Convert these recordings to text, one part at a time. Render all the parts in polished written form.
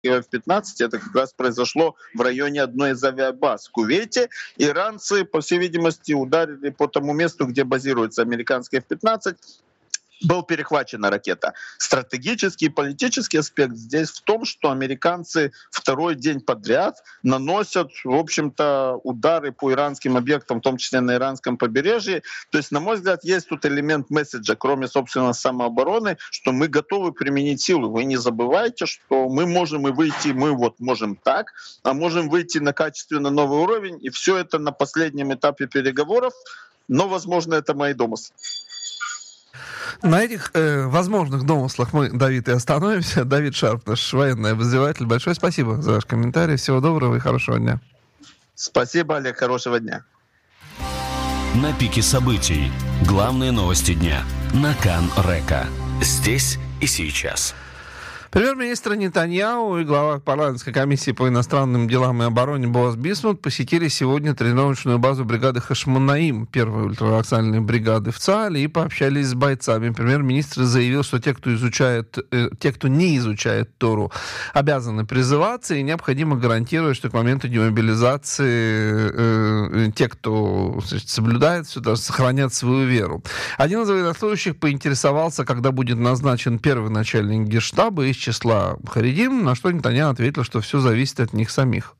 F-15, это как раз произошло в районе одной из авиабаз в Кувейте. Иранцы, по всей видимости, ударили по тому месту, где базируется американский F-15. Была перехвачена ракета. Стратегический и политический аспект здесь в том, что американцы второй день подряд наносят, в общем-то, удары по иранским объектам, в том числе на иранском побережье. То есть, на мой взгляд, есть тут элемент месседжа, кроме, собственно, самообороны, что мы готовы применить силу. Вы не забывайте, что мы можем и выйти, мы вот можем так, а можем выйти на качественно новый уровень. И все это на последнем этапе переговоров. Но, возможно, это мои домыслы. На этих возможных домыслах мы, Давид, и остановимся. Давид Шарп, наш военный обозреватель. Большое спасибо за ваш комментарий. Всего доброго и хорошего дня. Спасибо, Олег. Хорошего дня. На пике событий. Главные новости дня. На Кан-Река. Здесь и сейчас. Премьер-министр Нетаньяху и глава парламентской комиссии по иностранным делам и обороне Боаз Бисмут посетили сегодня тренировочную базу бригады Хашмонаим, первой ультраортодоксальной бригады в ЦААЛе, и пообщались с бойцами. Премьер-министр заявил, что те, кто не изучает Тору, обязаны призываться, и необходимо гарантировать, что к моменту демобилизации те, кто соблюдает все, даже сохранят свою веру. Один из военнослужащих поинтересовался, когда будет назначен первый начальник генштаба из числа харидим, на что Нетаньяху ответил, что все зависит от них самих.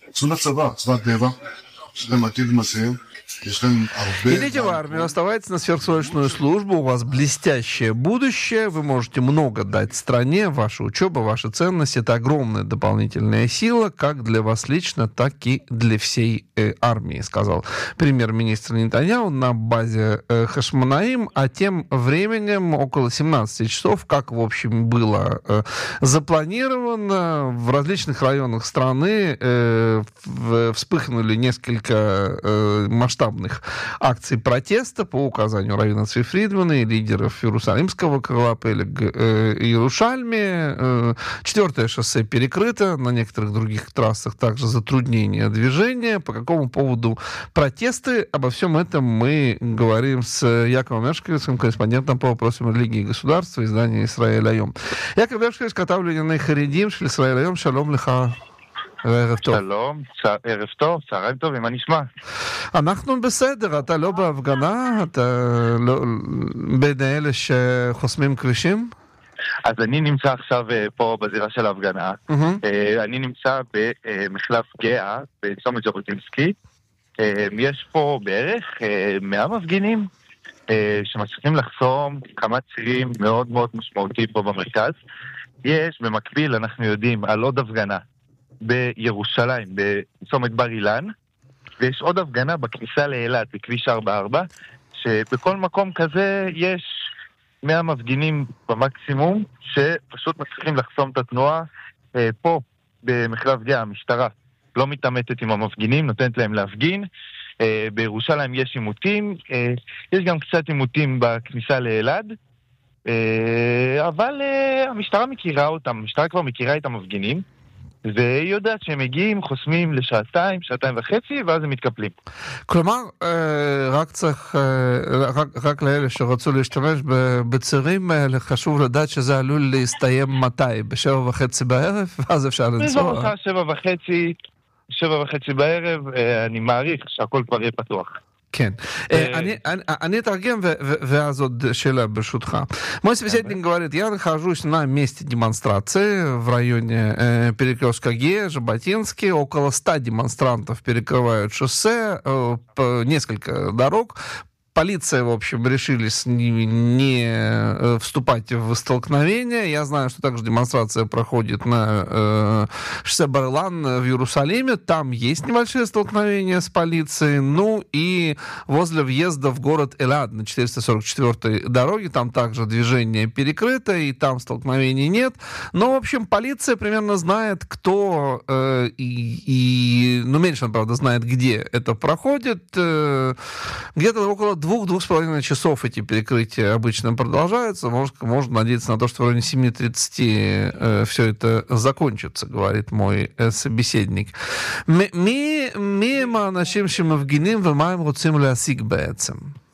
Идите в армию, оставайтесь на сверхсрочную службу, у вас блестящее будущее, вы можете много дать стране, ваша учеба, ваши ценности — это огромная дополнительная сила, как для вас лично, так и для всей армии, сказал премьер-министр Нетаньяху на базе Хашмонаим, а тем временем около 17 часов, как, в общем, было запланировано, в различных районах страны вспыхнули несколько масштабных акций протеста по указанию раввина Цви Фридмана и лидеров Иерусалимского крыла Пелег Иерушальме. 4-е шоссе перекрыто, на некоторых других трассах также затруднение движения. По какому поводу протесты? Обо всем этом мы говорим с Яковом Эршковицем, корреспондентом по вопросам религии и государства, издания «Исраэль Айом». Яков Эршковиц, כתב לענייני חרדים של ישראל היום, שלום לך. ערב טוב. שלום, ערב טוב, צהריים טובים, מה נשמע? אנחנו בסדר, אתה לא בהפגנה? אתה לא בין אלה שחוסמים כבישים? אז אני נמצא עכשיו פה בזירה של ההפגנה. אני נמצא במחלף גאה, בצומת ז'בוטינסקי. יש פה בערך 100 מפגינים שמצליחים לחסום כמה צירים מאוד מאוד משמעותיים פה במרכז. יש, במקביל, אנחנו יודעים על עוד הפגנה בירושלים, בצומת בר אילן, ויש עוד הפגנה בכניסה לאילת, בכביש 44, שבכל מקום כזה יש 100 מפגינים במקסימום, שפשוט מצליחים לחסום את התנועה. פה, במחלף גאה, המשטרה לא מתעמתת עם המפגינים, נותנת להם להפגין. בירושלים יש עימותים, יש גם קצת עימותים בכניסה לאילת, אבל המשטרה מכירה אותם, המשטרה כבר מכירה את המפגינים, והיא יודעת שהם מגיעים, חוסמים לשעתיים, שעתיים וחצי, ואז הם מתקפלים. כלומר, רק לאלה שרצו להשתמש בצירים האלה, חשוב לדעת שזה עלול להסתיים מתי? ב7:30 בערב? ואז אפשר לנסוע? באזור השעה 7:30 בערב, אני מעריך שהכל כבר יהיה פתוח. כן. אני אתרגם, ואז עוד שאלה ברשותך. Мой собеседник говорит, я нахожусь на месте демонстрации в районе перекрестка Гея, Жаботинский. Около 100 демонстрантов перекрывают шоссе, несколько дорог. Полиция, в общем, решили с ними не вступать в столкновение. Я знаю, что также демонстрация проходит на шоссе Бар-Илан в Иерусалиме. Там есть небольшие столкновения с полицией. Ну и возле въезда в город Элад на 444-й дороге. Там также движение перекрыто, и там столкновений нет. Но, в общем, полиция примерно знает, кто ну, меньше, правда, знает, где это проходит. Где-то около 2-2,5 часов эти перекрытия обычно продолжаются. Можно надеяться на то, что в районе 7:30 все это закончится, говорит мой собеседник. מי הם האנשים שמפגינים ומה הם רוצים להשיג בעצם?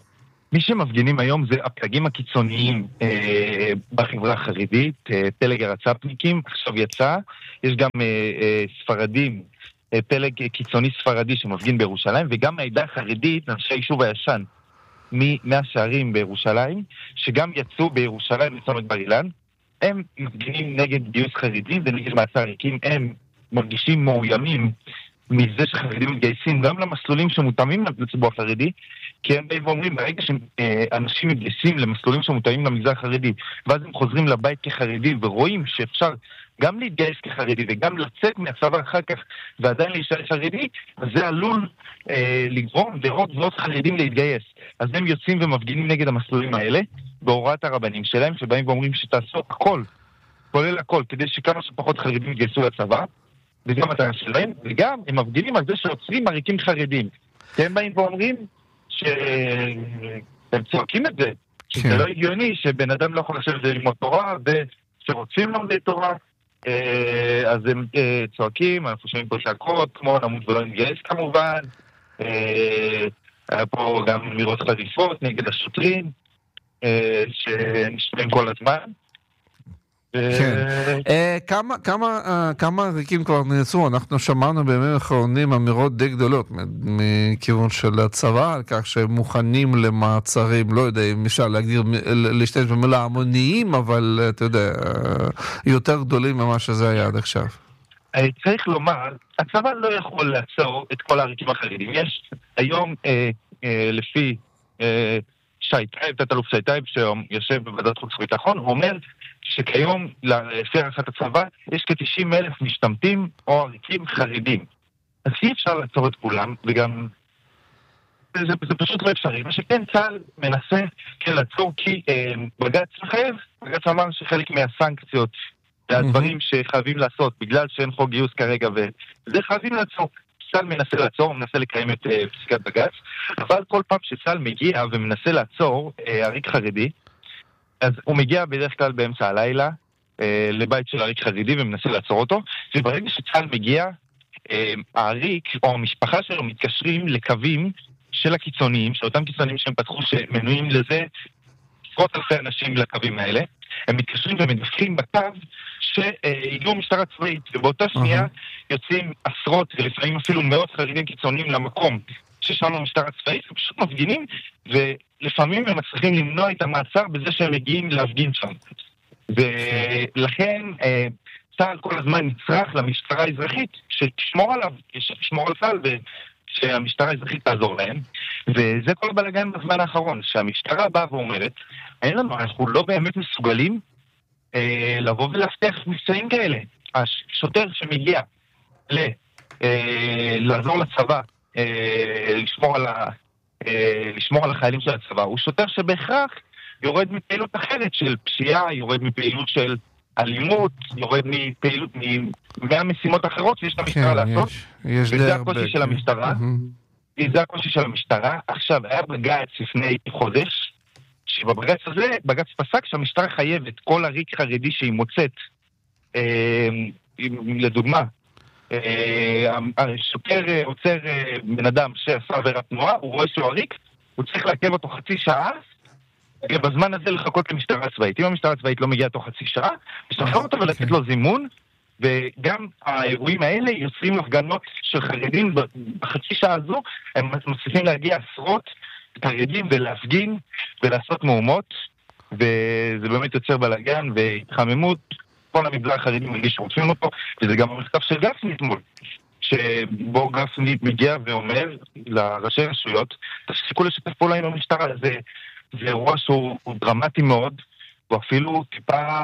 מי שמפגינים היום זה הפלגים הקיצוניים בחברה החרדית, פלג הרצ"פניקים, עכשיו יצא, יש גם ספרדים, פלג קיצוני ספרדי שמפגין בירושלים, וגם העדה החרדית, אנשי היישוב הישן, מהשערים בירושלים, שגם יצאו בירושלים לצומת בר אילן, הם מפגינים נגד גיוס חרדים ונגד מעצר ריקים, הם מרגישים מאוימים מזה שחרדים מתגייסים גם למסלולים שמותאמים לציבור החרדי, כי הם באים ואומרים, ברגע שאנשים מתגייסים למסלולים שמותאמים למגזר החרדי, ואז הם חוזרים לבית כחרדים ורואים שאפשר גם להתגייס כחרדי וגם לצאת מהצבא אחר כך ועדיין להישאר חרדי, אז זה עלול לגרום לראות ועוד חרדים להתגייס. אז הם יוצאים ומפגינים נגד המסלולים האלה, בהוראת הרבנים שלהם, שבאים ואומרים שתעשו הכל, כולל הכל, כדי שכמה שפחות חרדים יתגייסו לצבא, וזה המטרה שלהם, וגם הם מפגינים על זה שעוצרים עריקים חרדים. כי הם באים ואומרים שהם צועקים את זה, שזה לא הגיוני שבן אדם לא יכול לשבת ללמוד תורה, ושרוצים לומדי תורה, אז הם צועקים, אנחנו שומעים פה צעקות, כמו נמות ולא נתגייס כמובן, היה פה גם אמירות חריפות נגד השוטרים, שנשמעים כל הזמן. כמה עריקים כבר נעצרו? אנחנו שמענו בימים האחרונים אמירות די גדולות מכיוון של הצבא על כך שהם מוכנים למעצרים, לא יודע אם אפשר להשתמש במילה המוניים, אבל אתה יודע, יותר גדולים ממה שזה היה עד עכשיו. צריך לומר, הצבא לא יכול לעצור את כל העריקים החרדים. יש היום לפי שי טייב, תת-אלוף שי טייב, שיושב בוועדת חוץ וביטחון, הוא אומר שכיום, לפי הערכת הצבא, יש כ-90,000 משתמטים או עריקים חרדים. אז אי אפשר לעצור את כולם, וגם זה פשוט לא אפשרי. מה שכן, צה"ל מנסה כן לעצור, כי בג"ץ מחייב, בג"ץ אמר שחלק מהסנקציות, והדברים שחייבים לעשות, בגלל שאין חוק גיוס כרגע, וזה חייבים לעצור. צה"ל מנסה לעצור, הוא מנסה לקיים את פסיקת בג"ץ, אבל כל פעם שצה"ל מגיע ומנסה לעצור עריק חרדי, אז הוא מגיע בדרך כלל באמצע הלילה לבית של עריק חרדי ומנסה לעצור אותו, וברגע שצה"ל מגיע, העריק או המשפחה שלו מתקשרים לקווים של הקיצוניים, של אותם קיצוניים שהם פתחו שמנויים לזה, עשרות אלפי אנשים לקווים האלה, הם מתקשרים ומדווחים בקו שהגיעו משטרה צבאית, ובאותה שנייה יוצאים עשרות ולפעמים אפילו מאות חרדים קיצוניים למקום ששם המשטרה צבאית, ופשוט מפגינים, ולפעמים הם מצליחים למנוע את המעצר בזה שהם מגיעים להפגין שם. ולכן צה"ל כל הזמן נצרך למשטרה האזרחית שתשמור עליו, שתשמור על צה"ל שהמשטרה האזרחית תעזור להם, וזה כל הבלגן בזמן האחרון, שהמשטרה באה ואומרת, אנחנו לא באמת מסוגלים לבוא ולהבטיח מבצעים כאלה. השוטר שמגיע לעזור לצבא, לשמור על החיילים של הצבא, הוא שוטר שבהכרח יורד מפעילות אחרת של פשיעה, יורד מפעילות של אלימות, יורד מפעילות מהמשימות האחרות שיש למשטרה לעשות, וזה הקושי של המשטרה. זה הקושי של המשטרה. עכשיו, היה בג"ץ לפני חודש, שבבג"ץ הזה, בג"ץ פסק שהמשטרה חייבת כל עריק חרדי שהיא מוצאת, לדוגמה, השוטר עוצר בן אדם שעשה עבירת תנועה, הוא רואה שהוא עריק, הוא צריך לעכב אותו חצי שעה, ובזמן הזה לחכות למשטרה צבאית. אם המשטרה צבאית לא מגיעה תוך חצי שעה, משחרר אותו ולתת לו זימון, וגם האירועים האלה יוצרים הפגנות של חרדים בחצי שעה הזו, הם מצליחים להגיע עשרות חרדים ולהפגין ולעשות מהומות, וזה באמת יוצר בלגן והתחממות. כל המגזר החרדי מרגיש שרוצים אותו, וזה גם המכתב של גפני אתמול, שבו גפני מגיע ואומר לראשי רשויות, תפסיקו לשתף פעולה עם המשטרה. זה אירוע שהוא דרמטי מאוד, ואפילו טיפה,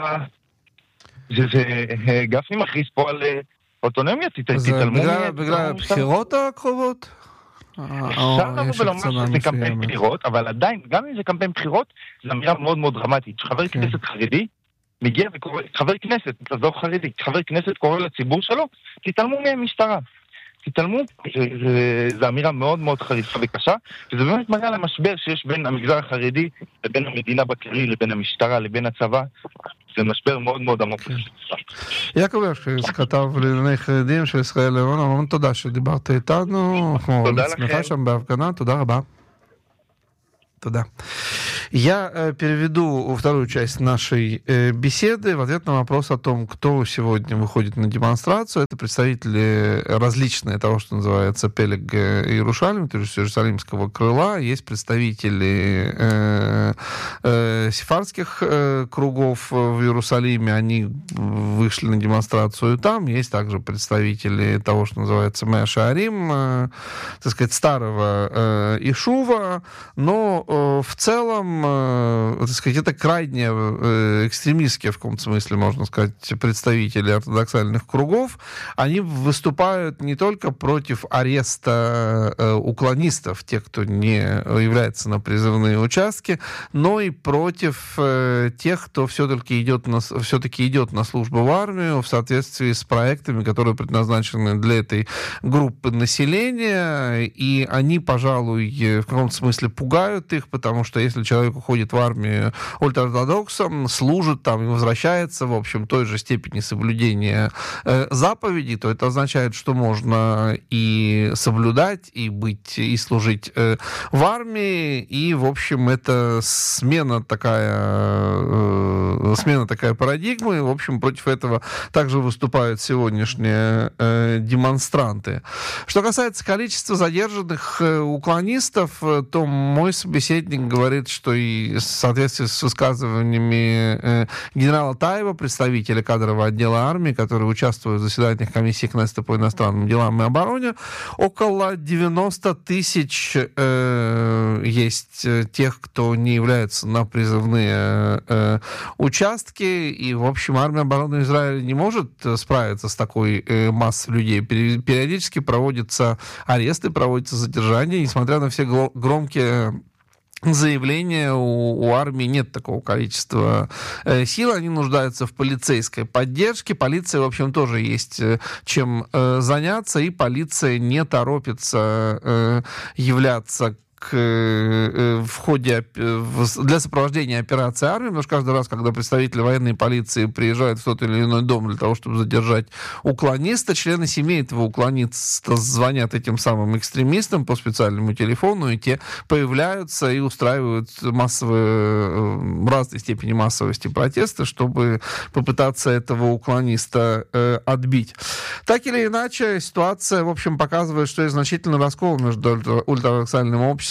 גפני מכריז פה על אוטונומיה, תתעלמו. בגלל הבחירות הקרובות? אפשר לבוא ולומר שזה קמפיין בחירות, אבל עדיין, גם אם זה קמפיין בחירות, זו אמירה מאוד מאוד דרמטית. חבר כנסת חרדי מגיע וקורא, חבר כנסת, תעזוב חרדי, חבר כנסת קורא לציבור שלו, תתעלמו מהמשטרה. תתעלמו, זו אמירה מאוד מאוד חריפה וקשה, וזה באמת מראה למשבר שיש בין המגזר החרדי לבין המדינה בכללי, לבין המשטרה, לבין הצבא. זה משבר מאוד מאוד עמוק. יעקב ישקריס, כתב לענייני חרדים של ישראל לבון, המון תודה שדיברת איתנו, אנחנו נשמחה שם בהפגנה, תודה רבה. Туда. Я переведу вторую часть нашей беседы в ответ на вопрос о том, кто сегодня выходит на демонстрацию. Это представители различные того, что называется Пелег Иерушалим, то есть Иерусалимского крыла. Есть представители сефардских кругов в Иерусалиме. Они вышли на демонстрацию там. Есть также представители того, что называется Меа Шаарим, так сказать, старого Ишува, но в целом, так сказать, это крайне экстремистские, в каком-то смысле, можно сказать, представители ортодоксальных кругов. Они выступают не только против ареста уклонистов, тех, кто не является на призывные участки, но и против тех, кто все-таки идет на службу в армию в соответствии с проектами, которые предназначены для этой группы населения. И они, пожалуй, в каком-то смысле пугают их, потому что если человек уходит в армию ультраортодоксом, служит там и возвращается, в общем, той же степени соблюдения заповедей, то это означает, что можно и соблюдать, и быть, и служить в армии, и, в общем, это смена такая парадигмы, в общем, против этого также выступают сегодняшние демонстранты. Что касается количества задержанных уклонистов, то мой собеседник говорит, что и в соответствии с высказываниями генерала Таева, представителя кадрового отдела армии, который участвует в заседаниях комиссии Кнессета по иностранным делам и обороне, около 90 тысяч есть тех, кто не является на призывные участки, и, в общем, армия обороны Израиля не может справиться с такой массой людей. Периодически проводятся аресты, проводятся задержания, несмотря на все громкие заявления, у армии нет такого количества сил, они нуждаются в полицейской поддержке. Полиция, в общем, тоже есть чем заняться, и полиция не торопится являться в ходе для сопровождения операции армии, потому что каждый раз, когда представители военной полиции приезжают в тот или иной дом для того, чтобы задержать уклониста, члены семьи этого уклониста звонят этим самым экстремистам по специальному телефону, и те появляются и устраивают в разной степени массовости протесты, чтобы попытаться этого уклониста отбить. Так или иначе, ситуация, в общем, показывает, что есть значительный раскол между ультраортодоксальным обществом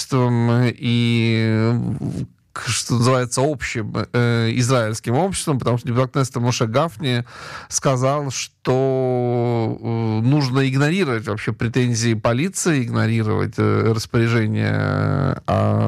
и, что называется, общим израильским обществом, потому что депутат Кнессета Моше Гафни сказал, что нужно игнорировать вообще претензии полиции, игнорировать распоряжение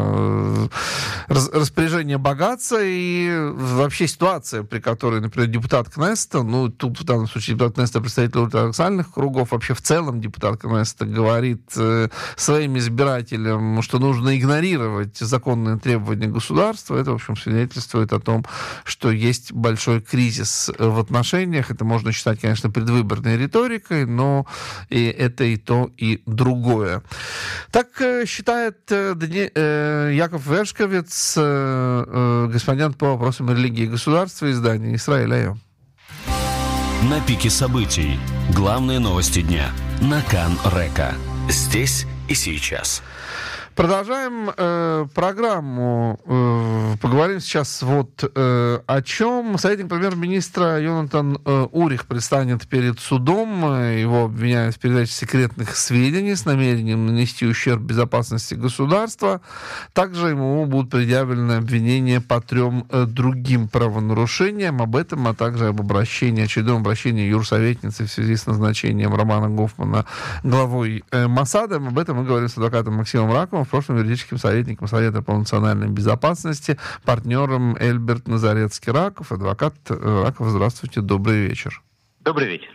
богатства, и вообще ситуация, при которой, например, депутат Кнессета, тут в данном случае депутат Кнессета представитель ультраортодоксальных кругов, вообще в целом депутат Кнессета говорит своим избирателям, что нужно игнорировать законные требования государства, это, в общем, свидетельствует о том, что есть большой кризис в отношениях. Это можно считать, конечно, предвыборной риторикой, но и это и то, и другое. Так считает Яков Вершковец, корреспондент по вопросам религии и государства, издания «Исраэль.io». На пике событий. Главные новости дня. На Кан Река. Здесь и сейчас. Продолжаем программу. Поговорим сейчас о чем. Советник премьер-министра Йонатан Урих предстанет перед судом. Его обвиняют в передаче секретных сведений с намерением нанести ущерб безопасности государства. Также ему будут предъявлены обвинения по 3 другим правонарушениям. Об этом, а также об очередном обращении юрсоветницы в связи с назначением Романа Гофмана главой Моссада. Об этом мы говорим с адвокатом Максимом Раковым, в прошлом юридическим советником Совета по национальной безопасности, партнером Эльберт Назарецкий-Раков. Адвокат Раков, здравствуйте, добрый вечер. Добрый вечер.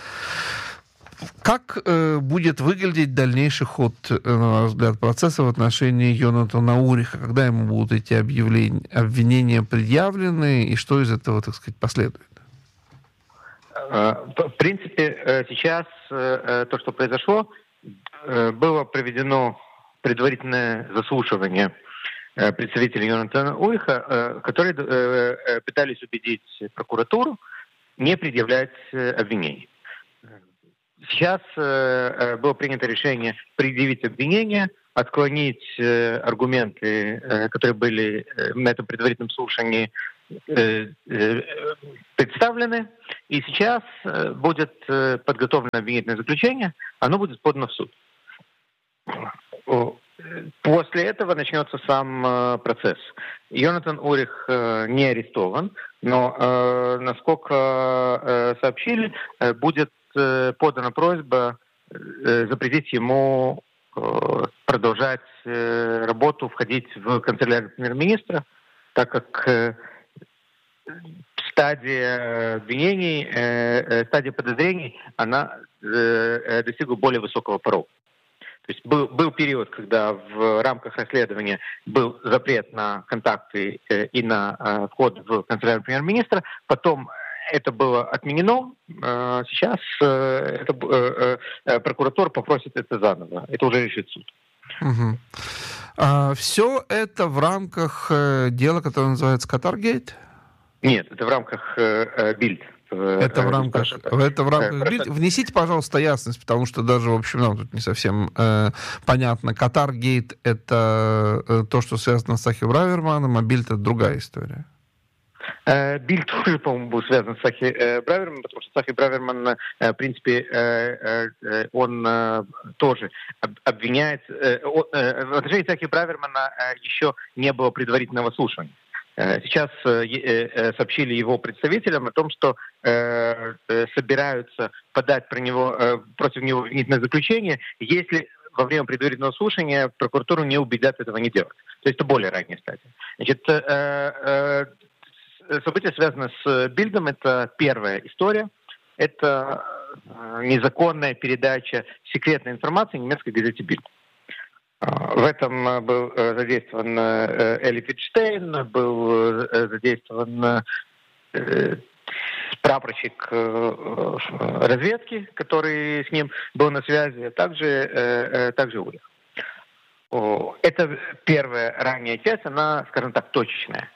Как будет выглядеть дальнейший ход, на ваш взгляд, процесса в отношении Йонатана Уриха? Когда ему будут эти обвинения предъявлены, и что из этого, так сказать, последует? В принципе, сейчас то, что произошло, было проведено предварительное заслушивание представителей Йонатана Уриха, которые пытались убедить прокуратуру не предъявлять обвинений. Сейчас было принято решение предъявить обвинения отклонить аргументы, которые были на этом предварительном слушании представлены. И сейчас будет подготовлено обвинительное заключение, оно будет подано в суд. После этого начнется сам процесс. Йонатан Урих не арестован, но, насколько сообщили, будет подана просьба запретить ему продолжать работу, входить в канцелярию премьер-министра, так как стадия обвинений, стадия подозрений, она достигла более высокого порога. То есть был период, когда в рамках расследования был запрет на контакты и на вход в канцелярию премьер-министра, потом это было отменено, сейчас прокуратура попросит это заново. Это уже решит суд. Угу. Все это в рамках дела, которое называется «Катаргейт»? Нет, это в рамках «Бильд». Это в рамках «Бильд». Внесите, пожалуйста, ясность, потому что даже, в общем, нам тут не совсем понятно. «Катаргейт» — это то, что связано с Сахи Браверманом, а «Бильд» — это другая история. Бильд тоже, по-моему, был связан с Сахи Браверманом, потому что Сахи Браверман, в принципе, он тоже обвиняется. В отношении Сахи Бравермана еще не было предварительного слушания. Сейчас сообщили его представителям о том, что собираются подать против него обвинительное заключение, если во время предварительного слушания прокуратуру не убедят этого не делать. То есть это более ранняя стадия. Значит, события, связанные с Бильдом, это первая история. Это незаконная передача секретной информации немецкой газете «Бильд». В этом был задействован Эли Фитштейн, был задействован прапорщик разведки, который с ним был на связи, а также Урих. Это первая ранняя часть, она, скажем так, точечная.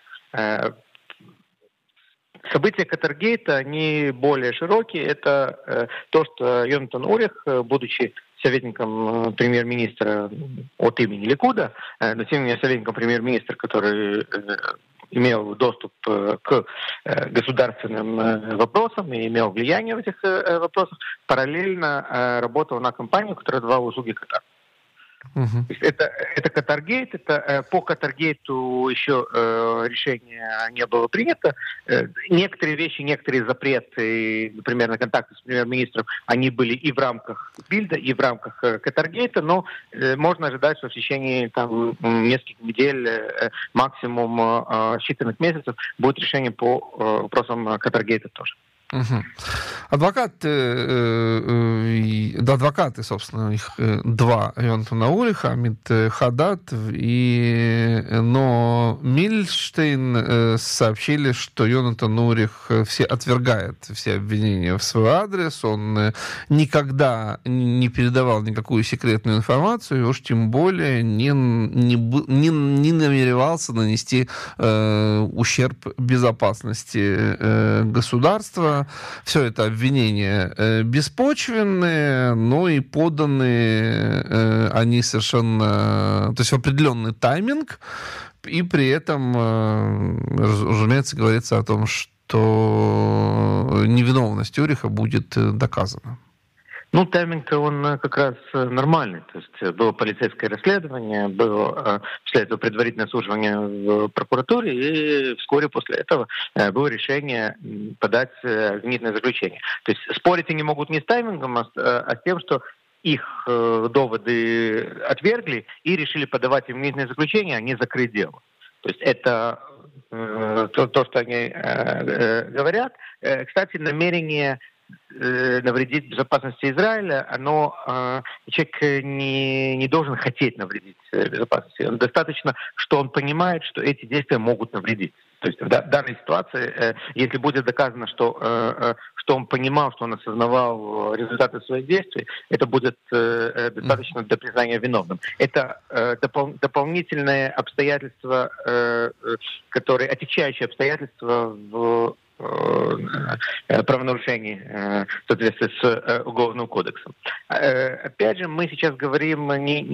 События Катаргейта, они более широкие. Это то, что Йонатан Урих, будучи советником премьер-министра от имени Ликуда, но тем не менее советником премьер-министра, который имел доступ к государственным вопросам и имел влияние в этих вопросах, параллельно работал на компанию, которая давала услуги Катару. Uh-huh. Это Катаргейт, это по Катаргейту еще решение не было принято. Некоторые вещи, некоторые запреты, например, на контакты с премьер-министром, они были и в рамках Бильда, и в рамках Катаргейта, но можно ожидать, что в течение нескольких недель, максимум считанных месяцев, будет решение по вопросам Катаргейта тоже. Угу. Адвокаты, собственно, их два, Йонатана Уриха, Амит Хадад но Мильштейн сообщили, что Йонатан Урих отвергает все обвинения в свой адрес, он никогда не передавал никакую секретную информацию, и уж тем более не намеревался нанести ущерб безопасности государства. Все это обвинения беспочвенные, но и поданы они совершенно... То есть в определенный тайминг, и при этом, разумеется, говорится о том, что невиновность Уриха будет доказана. Ну, тайминг он как раз нормальный. То есть было полицейское расследование, было после этого предварительное слушание в прокуратуре, и вскоре после этого было решение подать обвинительное заключение. То есть спорить они могут не с таймингом, а с тем, что их доводы отвергли и решили подавать обвинительное заключение, а не закрыть дело. То есть это то, что они говорят. Кстати, намерение навредить безопасности Израиля, человек не должен хотеть навредить безопасности. Достаточно, что он понимает, что эти действия могут навредить. То есть в данной ситуации, если будет доказано, что он понимал, что он осознавал результаты своих действий, это будет достаточно для признания виновным. Это дополнительные обстоятельства, отягчающие обстоятельства в правонарушений в соответствии с Уголовным кодексом. Опять же, мы сейчас говорим,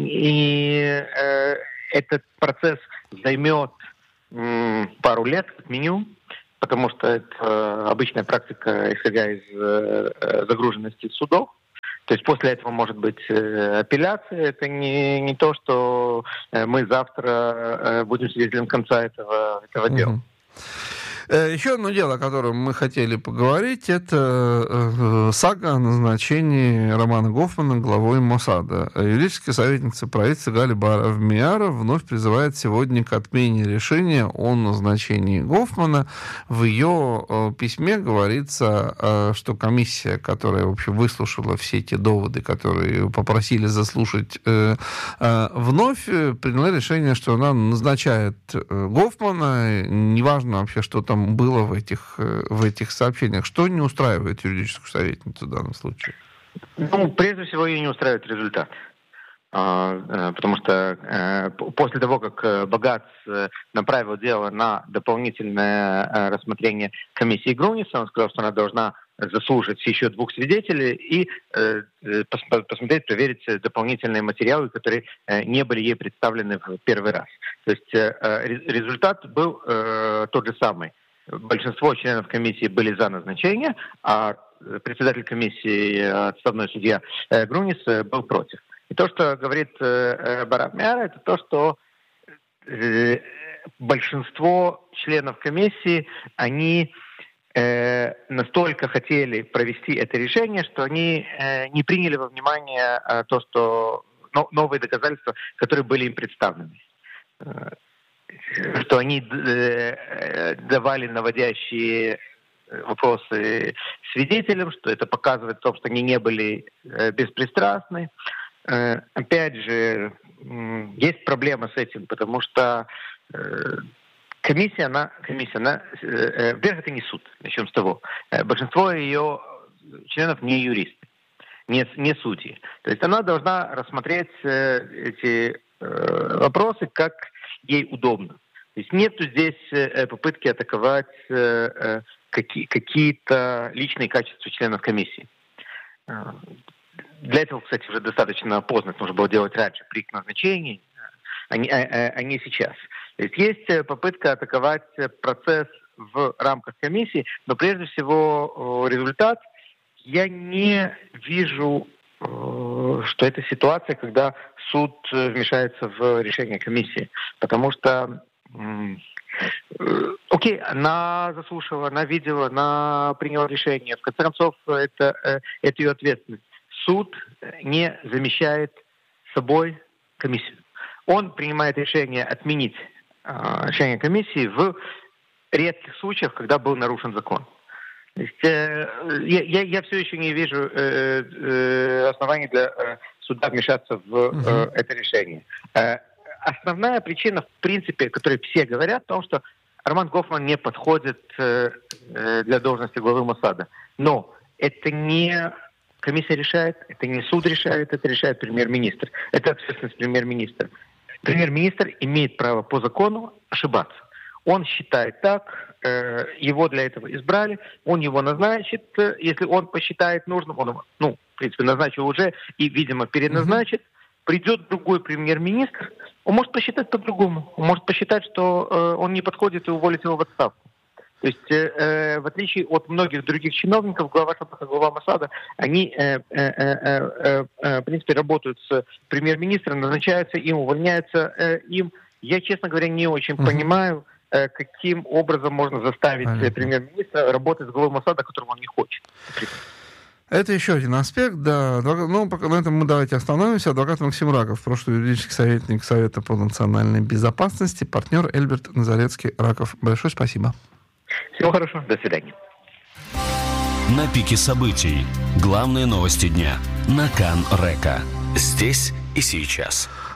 этот процесс займет пару лет как минимум, потому что это обычная практика, исходя из загруженности судов. То есть после этого может быть апелляция. Это не то, что мы завтра будем свидетелем конца этого дела. Еще одно дело, о котором мы хотели поговорить, это сага о назначении Романа Гофмана главой Моссада. Юридическая советница правительства Галя Баров-Миара вновь призывает сегодня к отмене решения о назначении Гофмана. В ее письме говорится, что комиссия, которая вообще выслушала все те доводы, которые попросили заслушать, вновь приняла решение, что она назначает Гофмана, неважно вообще, что там было в этих сообщениях. Что не устраивает юридическую советницу в данном случае? Прежде всего, ее не устраивает результат. Потому что после того, как Багац направил дело на дополнительное рассмотрение комиссии Груниса, он сказал, что она должна заслушать еще 2 свидетелей и посмотреть, проверить дополнительные материалы, которые не были ей представлены в первый раз. То есть результат был тот же самый. Большинство членов комиссии были за назначение, а председатель комиссии, отставной судья Грунис, был против. И то, что говорит Баров-Миара, это то, что большинство членов комиссии, они настолько хотели провести это решение, что они не приняли во внимание то, что новые доказательства, которые были им представлены. Что они давали наводящие вопросы свидетелям, что это показывает то, что они не были беспристрастны. Опять же, есть проблема с этим, потому что комиссия, во-первых, это не суд, начнем с того. Большинство ее членов не юристы, не судьи. То есть она должна рассмотреть эти вопросы как ей удобно. То есть нет здесь попытки атаковать какие-то личные качества членов комиссии. Для этого, кстати, уже достаточно поздно. Это нужно было делать раньше, при их назначении, а не сейчас. То есть попытка атаковать процесс в рамках комиссии, но прежде всего результат. Я не вижу, что это ситуация, когда суд вмешается в решение комиссии. Потому что, она заслушала, она видела, она приняла решение. В конце концов, это ее ответственность. Суд не замещает собой комиссию. Он принимает решение отменить решение комиссии в редких случаях, когда был нарушен закон. То есть, я все еще не вижу оснований для суда вмешаться в это решение. Основная причина, в принципе, о которой все говорят, в том, что Роман Гофман не подходит для должности главы Моссада. Но это не комиссия решает, это не суд решает, это решает премьер-министр. Это ответственность премьер-министра. Премьер-министр имеет право по закону ошибаться. Он считает так, его для этого избрали, он его назначит, если он посчитает нужным, он, в принципе, назначил уже и, видимо, переназначит. Придет другой премьер-министр, он может посчитать по-другому. Он может посчитать, что он не подходит и уволить его в отставку. То есть, в отличие от многих других чиновников, глава Шабака, глава Моссада, они, в принципе, работают с премьер-министром, назначаются им, увольняются им. Я, честно говоря, не очень понимаю, каким образом можно заставить премьер-министра работать с главой Моссада, которого он не хочет. Это еще один аспект, да. Пока на этом мы давайте остановимся. Адвокат Максим Раков, прошлый юридический советник Совета по национальной безопасности, партнер Эльберт Назарецкий. Раков, большое спасибо. Всего хорошего, до свидания. На пике событий. Главные новости дня. На Кан Река. Здесь и сейчас.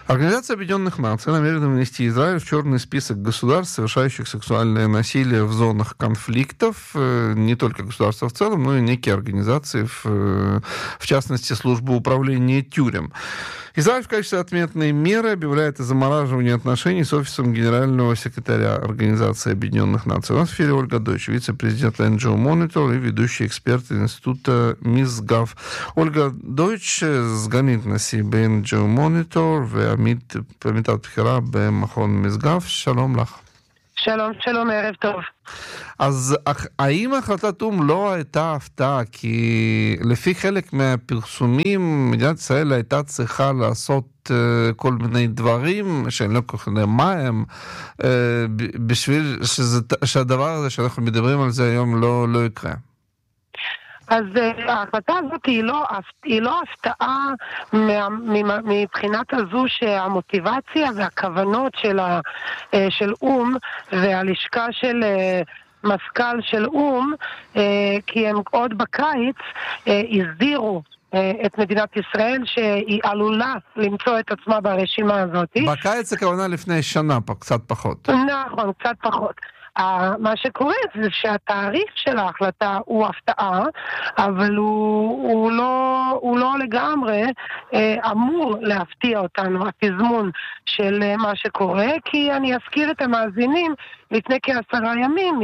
Организация Объединенных Наций намерена внести Израиль в черный список государств, совершающих сексуальное насилие в зонах конфликтов. Не только государства в целом, но и некие организации, в частности, службы управления тюрем. Израиль в качестве ответной меры объявляет о замораживании отношений с офисом генерального секретаря Организации Объединенных Наций. У нас в эфире Ольга Дойч, вице-президент NGO Monitor и ведущий эксперт Института Мисгав. Ольга Дойч, סגנית נשיא ב-NGO Monitor ועמיתת בכירה במכון משגב. שלום לך. שלום, ערב טוב. אז האם החלטת או"ם לא הייתה הפתעה? כי לפי חלק מהפרסומים, מדינת ישראל הייתה צריכה לעשות כל מיני דברים, שאני לא כל כך יודע מה הם, בשביל שהדבר הזה שאנחנו מדברים על זה היום לא יקרה. אז ההחלטה הזאת היא לא הפתעה מבחינת הזו שהמוטיבציה והכוונות של אום והלשכה של מזכ"ל של אום, כי הם עוד בקיץ הסדירו את מדינת ישראל שהיא עלולה למצוא את עצמה ברשימה הזאת. בקיץ הכוונה לפני שנה, קצת פחות. נכון, קצת פחות. מה שקורה זה שהתאריך של ההחלטה הוא הפתעה, אבל הוא לא לגמרי אמור להפתיע אותנו, התזמון של מה שקורה, כי אני אזכיר את המאזינים, לפני כ10 ימים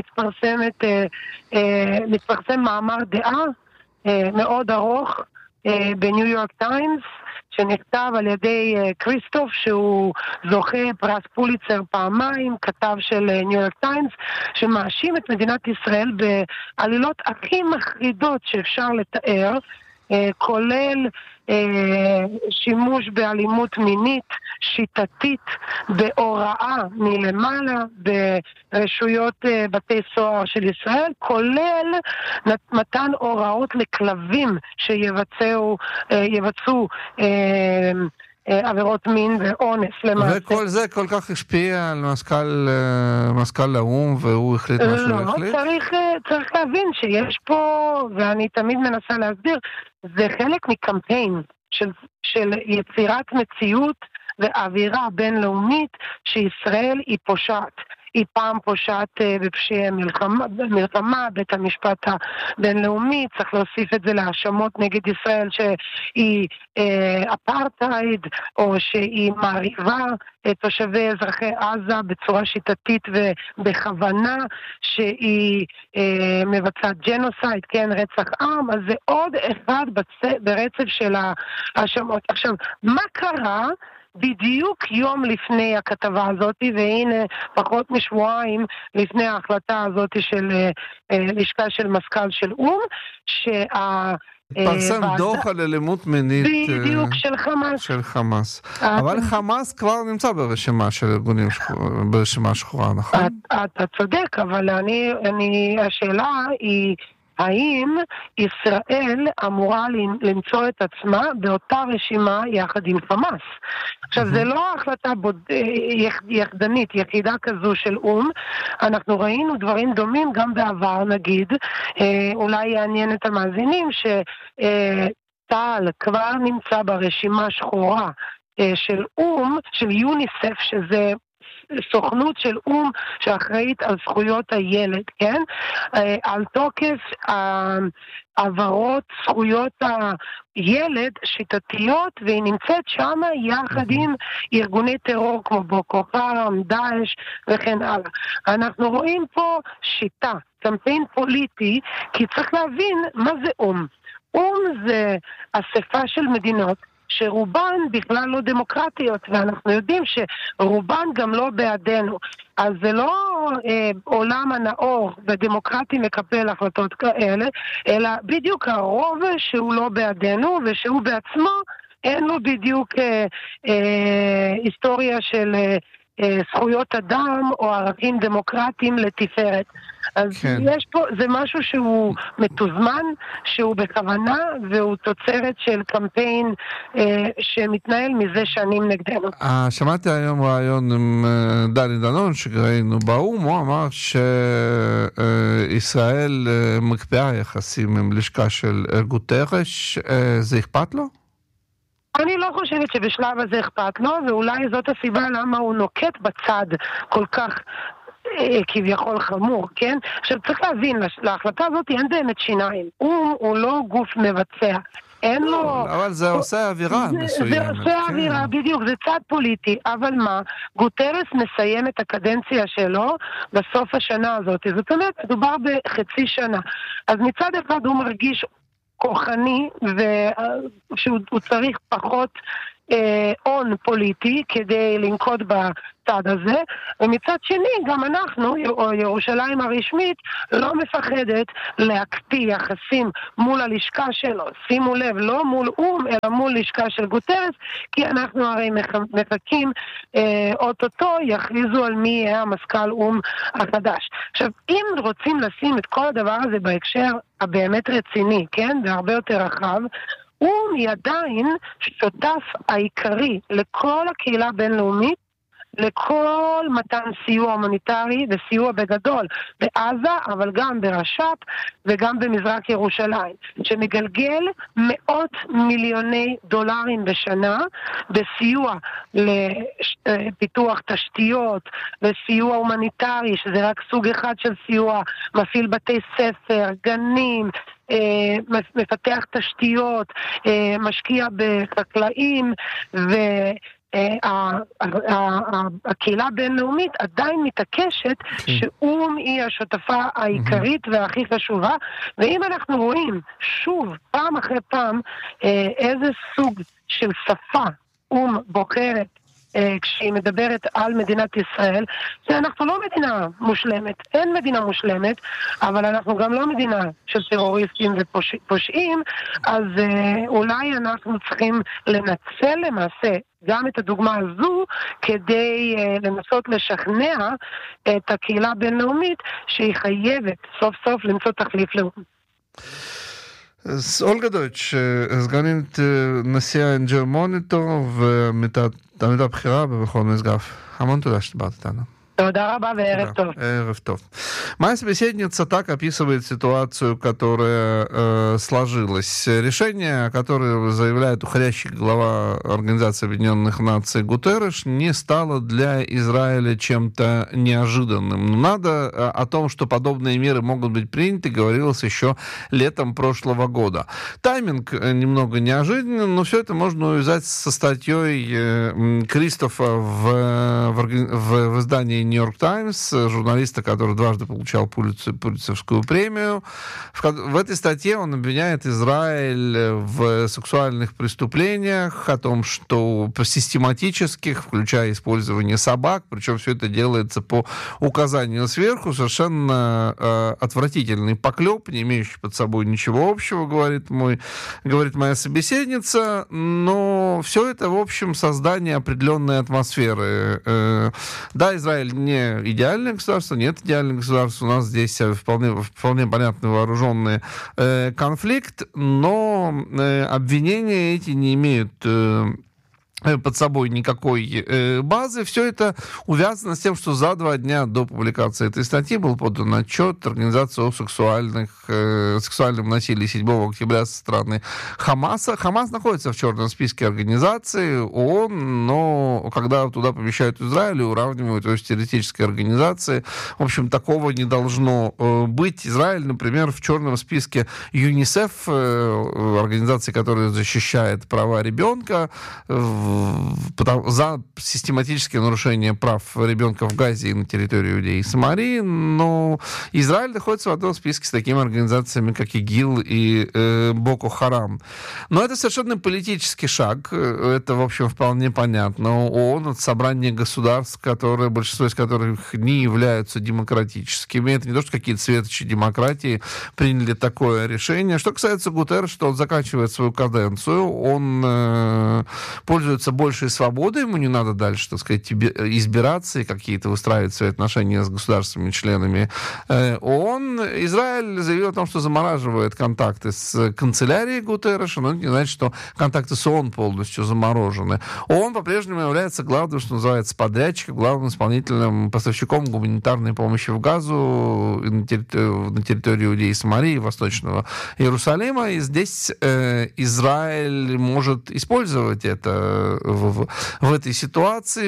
מתפרסם מאמר דעה מאוד ארוך בניו יורק טיימס, שנכתב על ידי כריסטוף, שהוא זוכה פרס פוליצר פעמיים, כתב של ניו יורק טיימס, שמאשים את מדינת ישראל בעלילות הכי מחרידות שאפשר לתאר, כולל שימוש באלימות מינית שיטתית, בהוראה מלמעלה ברשויות בתי סוהר של ישראל, כולל מתן הוראות לכלבים שיבצעו עבירות מין ואונס למעשה. וכל זה כל כך השפיע על מזכ"ל האו"ם, והוא החליט מה שהוא החליט? צריך להבין שיש פה, ואני תמיד מנסה להסביר, זה חלק מקמפיין של יצירת מציאות ואווירה בינלאומית שישראל היא פושעת. היא פעם פושעת בפשעי מלחמה, בית המשפט הבינלאומי, צריך להוסיף את זה להאשמות נגד ישראל שהיא אפרטהייד, או שהיא מעריבה את תושבי אזרחי עזה בצורה שיטתית ובכוונה, שהיא מבצעת ג'נוסייד, כן, רצח עם. אז זה עוד אחד ברצף של ההאשמות. עכשיו, מה קרה? בדיוק יום לפני הכתבה הזאת, והנה פחות משבועיים לפני ההחלטה הזאת של לשכה של מזכ"ל של או"ם, פרסם דוח על אלימות מינית בדיוק של חמאס. אבל חמאס כבר נמצא ברשימה של ארגונים, ברשימה שחורה, נכון? אתה צודק, אבל השאלה היא האם ישראל אמורה למצוא את עצמה באותה רשימה יחד עם חמאס? עכשיו, זה לא החלטה יחדנית, יחידה כזו של אום. אנחנו ראינו דברים דומים גם בעבר, נגיד, אולי יעניין את המאזינים, שטל כבר נמצא ברשימה שחורה של אום, של יוניסף, שזה סוכנות של אום שאחראית על זכויות הילד, כן? על תוקף העברות זכויות הילד שיטתיות, והיא נמצאת שם יחד עם ארגוני טרור כמו בוקו חראם, דאעש וכן הלאה. אנחנו רואים פה שיטה, קמפיין פוליטי, כי צריך להבין מה זה אום. אום זה אספה של מדינות שרובן בכלל לא דמוקרטיות, ואנחנו יודעים שרובן גם לא בעדנו. אז זה לא עולם הנאור ודמוקרטי מקבל החלטות כאלה, אלא בדיוק הרוב שהוא לא בעדנו, ושהוא בעצמו אין לו בדיוק היסטוריה של זכויות אדם או ערכים דמוקרטיים לתפארת. אז כן. יש פה, זה משהו שהוא מתוזמן, שהוא בכוונה, והוא תוצרת של קמפיין שמתנהל מזה שנים נגדנו. שמעתי היום רעיון עם דני דנון שראינו באו"ם, הוא אמר שישראל מקפיאה יחסים עם לשכה של גוטרש, זה אכפת לו? אני לא חושבת שבשלב הזה אכפת לו, ואולי זאת הסיבה למה הוא נוקט בצד כל כך כביכול חמור, כן? עכשיו צריך להבין, להחלטה הזאת אין באמת שיניים. הוא לא גוף מבצע. אין לו... אבל זה עושה אווירה מסוימת. זה עושה אווירה, בדיוק, זה צד פוליטי. אבל מה? גוטרס מסיים את הקדנציה שלו בסוף השנה הזאת. זאת אומרת, מדובר בחצי שנה. אז מצד אחד הוא מרגיש כוחני, ושהוא צריך פחות הון פוליטי כדי לנקוט בצד הזה, ומצד שני גם אנחנו, או ירושלים הרשמית, לא מפחדת להקפיא יחסים מול הלשכה שלו. שימו לב, לא מול אום, אלא מול לשכה של גוטרס, כי אנחנו הרי מחכים, אוטוטו יכריזו על מי יהיה המזכ"ל אום החדש. עכשיו, אם רוצים לשים את כל הדבר הזה בהקשר הבאמת רציני, כן, והרבה יותר רחב, הוא עדיין שותף העיקרי לכל הקהילה הבינלאומית, לכל מתן סיוע הומניטרי וסיוע בגדול בעזה, אבל גם ברש"פ וגם במזרח ירושלים, שמגלגל מאות מיליוני דולרים בשנה בסיוע לפיתוח תשתיות, לסיוע הומניטרי, שזה רק סוג אחד של סיוע, מפעיל בתי ספר, גנים, מפתח תשתיות, משקיע בחקלאים, הקהילה הבינלאומית עדיין מתעקשת שאום היא השותפה העיקרית והכי חשובה, ואם אנחנו רואים שוב פעם אחרי פעם איזה סוג של שפה אום בוחרת כשהיא מדברת על מדינת ישראל, שאנחנו לא מדינה מושלמת, אין מדינה מושלמת, אבל אנחנו גם לא מדינה של טרוריסטים ופושעים, אז אולי אנחנו צריכים לנצל למעשה גם את הדוגמה הזו כדי לנסות לשכנע את הקהילה הבינלאומית שהיא חייבת סוף סוף למצוא תחליף לאום. אז אולגה דויטש, סגנית נשיא ה-NGO מוניטור ועמיתה בכירה במכון משגב. המון תודה שבאת איתנו. Туда раба, эрев тов. Эрев тов. Моя собеседница так описывает ситуацию, которая сложилась. Решение, которое заявляет уходящий глава Организации Объединенных Наций Гутерреш, не стало для Израиля чем-то неожиданным. Но надо о том, что подобные меры могут быть приняты, говорилось еще летом прошлого года. Тайминг немного неожиданный, но все это можно увязать со статьей Кристофа в издании Нью-Йорк Таймс, журналиста, который дважды получал Пулитцеровскую премию. В этой статье он обвиняет Израиль в сексуальных преступлениях, о том, что систематических, включая использование собак, причем все это делается по указанию сверху, совершенно отвратительный поклеп, не имеющий под собой ничего общего, говорит моя собеседница, но все это, в общем, создание определенной атмосферы. Да, Израиль не идеальное государство, нет идеального государства. У нас здесь вполне понятный вооруженный конфликт, но обвинения эти не имеют под собой никакой базы. Все это увязано с тем, что за 2 дня до публикации этой статьи был подан отчет Организации о сексуальном насилии 7 октября со стороны Хамаса. Хамас находится в черном списке организации ООН, но когда туда помещают Израиль и уравнивают его с террористической организацией, в общем, такого не должно быть. Израиль, например, в черном списке ЮНИСЕФ, организации, которая защищает права ребенка, за систематические нарушения прав ребенка в Газе и на территории Иудеи и Самарии, но Израиль находится в одном списке с такими организациями, как ИГИЛ и Боко Харам. Но это совершенно политический шаг, это, в общем, вполне понятно. ООН — это собрание государств, большинство из которых не являются демократическими. Это не то, что какие-то светочи демократии приняли такое решение. Что касается Гутерреша, что он заканчивает свою каденцию, он пользуется чувствуется большая свобода, ему не надо дальше, так сказать, избираться и какие-то выстраивать свои отношения с государственными членами ООН. Израиль заявил о том, что замораживает контакты с канцелярией Гутерреша, но это не значит, что контакты с ООН полностью заморожены. ООН по-прежнему является главным, что называется, подрядчиком, главным исполнительным поставщиком гуманитарной помощи в Газу на территории Иудеи и Самарии, Восточного Иерусалима. И здесь Израиль может использовать это в этой ситуации,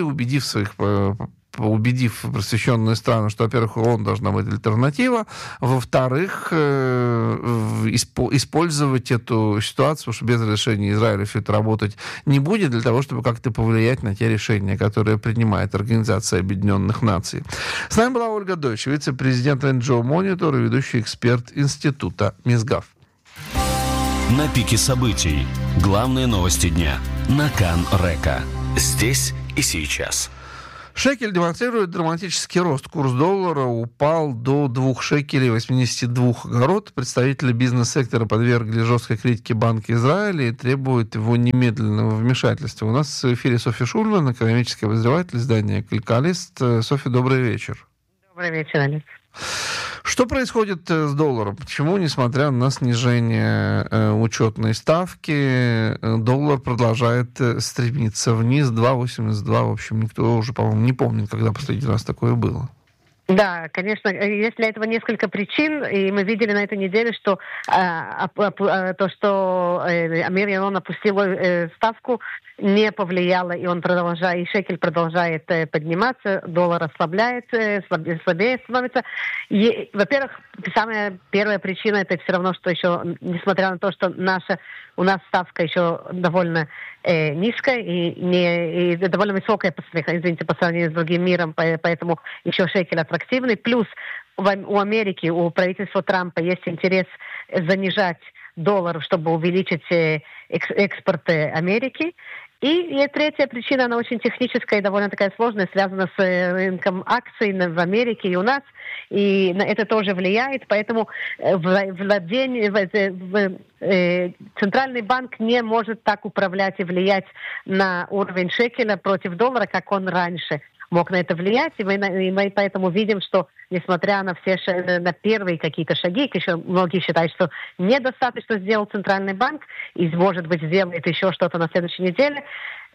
убедив просвещенные страны, что, во-первых, ООН должна быть альтернатива, во-вторых, использовать эту ситуацию, потому что без разрешения Израиля все это работать не будет, для того, чтобы как-то повлиять на те решения, которые принимает Организация Объединенных Наций. С нами была Ольга Дойч, вице-президент NGO Monitor и ведущий эксперт Института Мисгав. На пике событий. Главные новости дня. На Кан Река. Здесь и сейчас. Шекель демонстрирует драматический рост. Курс доллара упал до 2 шекелей 82 агород. Представители бизнес-сектора подвергли жесткой критике Банка Израиля и требуют его немедленного вмешательства. У нас в эфире Софья Шульман, экономический обозреватель издания «Калькалист». Софья, добрый вечер. Добрый вечер, Алекс. Что происходит с долларом? Почему, несмотря на снижение учетной ставки, доллар продолжает стремиться вниз? 2,82, в общем, никто уже, по-моему, не помнит, когда последний раз такое было. Да, конечно, есть для этого несколько причин, и мы видели на этой неделе, что то, что Амир Ялон опустил ставку, не повлияло, и и шекель продолжает подниматься, доллар слабее становится. И, во-первых, самая первая причина, это все равно, что еще, несмотря на то, что у нас ставка еще довольно низкая и довольно высокая, по сравнению с другим миром, поэтому еще шекель аттрактивный. Плюс у Америки, у правительства Трампа есть интерес занижать доллар, чтобы увеличить экспорт Америки. И третья причина, она очень техническая и довольно такая сложная, связана с рынком акций в Америке и у нас. И это тоже влияет, поэтому Центральный банк не может так управлять и влиять на уровень шекеля против доллара, как он раньше мог на это влиять, и мы поэтому видим, что несмотря на на первые какие-то шаги, еще многие считают, что недостаточно сделал Центральный банк, и, может быть, сделает еще что-то на следующей неделе,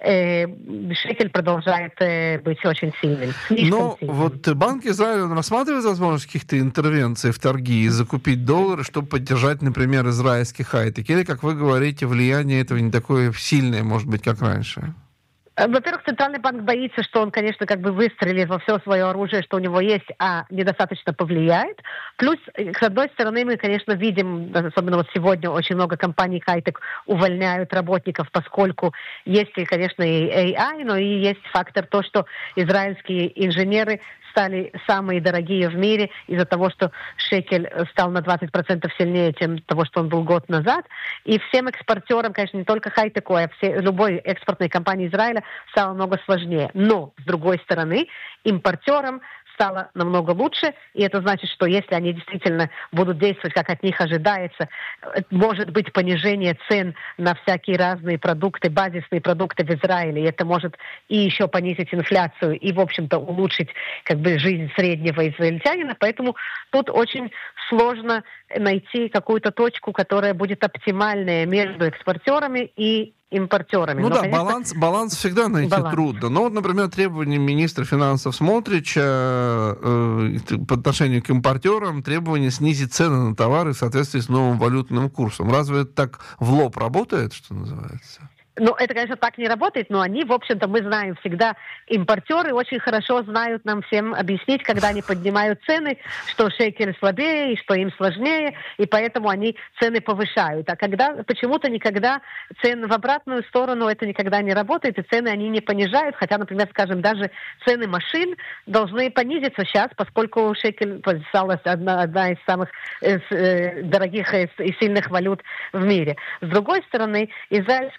шекель продолжает быть очень сильным. Но вот Банк Израиля, он рассматривает возможность каких-то интервенций в торги и закупить доллары, чтобы поддержать, например, израильский хай-тек? Или, как вы говорите, влияние этого не такое сильное, может быть, как раньше? Во-первых, Центральный банк боится, что он, конечно, выстрелит во все свое оружие, что у него есть, а недостаточно повлияет. Плюс, с одной стороны, мы, конечно, видим, особенно вот сегодня, очень много компаний хай-тек увольняют работников, поскольку есть, конечно, и AI, но и есть фактор то, что израильские инженеры стали самые дорогие в мире из-за того, что шекель стал на 20% сильнее, чем того, что он был год назад. И всем экспортерам, конечно, не только хай-теку, а любой экспортной компании Израиля стало много сложнее. Но, с другой стороны, импортерам стало намного лучше, и это значит, что если они действительно будут действовать, как от них ожидается, может быть понижение цен на всякие разные продукты, базисные продукты в Израиле, и это может и еще понизить инфляцию, и, в общем-то, улучшить жизнь среднего израильтянина, поэтому тут очень сложно найти какую-то точку, которая будет оптимальная между экспортерами и импортерами. Ну, баланс всегда найти трудно. Но вот, например, требования министра финансов Смотрича по отношению к импортерам, требование снизить цены на товары в соответствии с новым валютным курсом. Разве это так в лоб работает, что называется? Ну, это, конечно, так не работает, но они, в общем-то, мы знаем всегда, импортеры очень хорошо знают нам всем объяснить, когда они поднимают цены, что шекель слабее, и что им сложнее, и поэтому они цены повышают. А когда почему-то никогда цены в обратную сторону, это никогда не работает, и цены они не понижают, хотя, например, скажем, даже цены машин должны понизиться сейчас, поскольку шекель стала одна из самых дорогих и сильных валют в мире. С другой стороны, израильские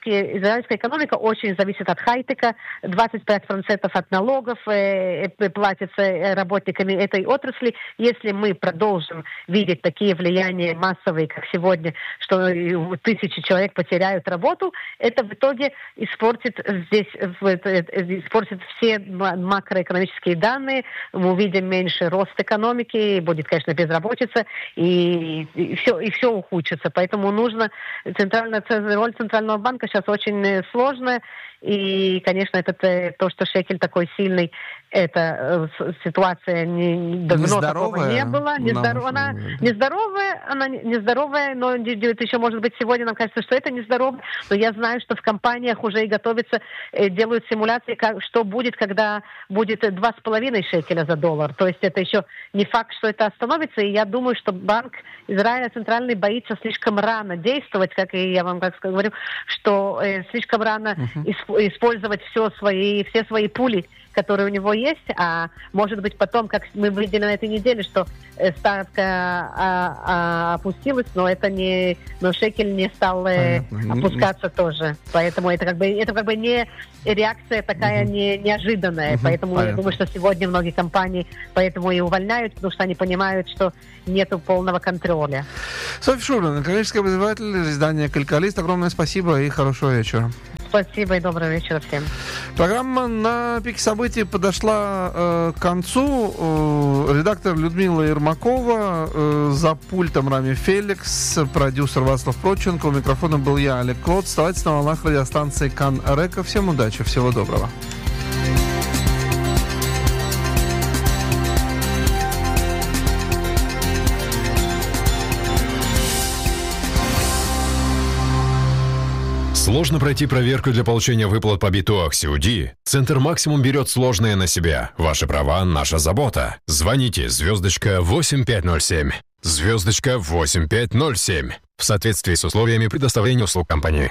израильская экономика очень зависит от хай-тека, 25% от налогов платится работниками этой отрасли. Если мы продолжим видеть такие влияния массовые, как сегодня, что тысячи человек потеряют работу, это в итоге испортит все макроэкономические данные, мы увидим меньше рост экономики, будет, конечно, безработица, и все ухудшится. Поэтому нужно роль Центрального банка сейчас очень сложная, и, конечно, это то, что шекель такой сильный, эта ситуация давно такого не было. Она нездоровая, но это еще, может быть, сегодня нам кажется, что это нездорово, но я знаю, что в компаниях уже и готовятся, делают симуляции, что будет, когда будет 2,5 шекеля за доллар. То есть это еще не факт, что это остановится, и я думаю, что Банк Израиля центральный боится слишком рано действовать, как и я вам говорю, что слишком рано использовать все свои пули, которые у него есть, а может быть потом, как мы видели на этой неделе, что ставка опустилась, но шекель не стал опускаться тоже. Поэтому это как бы не реакция такая неожиданная. Поэтому я думаю, что сегодня многие компании поэтому и увольняют, потому что они понимают, что нету полного контроля. Софья Шурина, экономический обозреватель издания «Калькалист». Огромное спасибо и хорошего вечера. Спасибо и доброго вечера всем. Программа «На пике событий» подошла к концу. Редактор Людмила Ермакова, за пультом Рами Феликс, продюсер Вацлав Проченко. У микрофона был я, Олег Клод. Оставайтесь на волнах радиостанции Кан Река. Всем удачи, всего доброго. Сложно пройти проверку для получения выплат по биту Сиуди? Центр «Максимум» берет сложное на себя. Ваши права – наша забота. Звоните *8507. *8507. В соответствии с условиями предоставления услуг компании.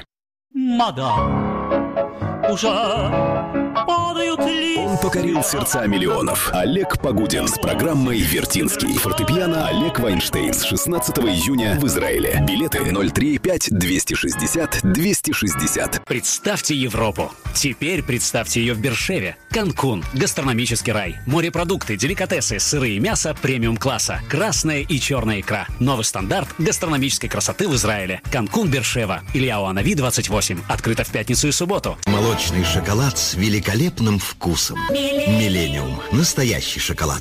Он покорил сердца миллионов. Олег Погудин с программой «Вертинский». Фортепиано Олег Вайнштейн с 16 июня в Израиле. Билеты 035-260-260. Представьте Европу. Теперь представьте ее в Бершеве. Канкун. Гастрономический рай. Морепродукты, деликатесы, сыры и мясо премиум-класса. Красная и черная икра. Новый стандарт гастрономической красоты в Израиле. Канкун, Бершева. Илья Уанави, 28. Открыто в пятницу и субботу. Молочный шоколад с великолепным вкусом. Миллениум. Настоящий шоколад.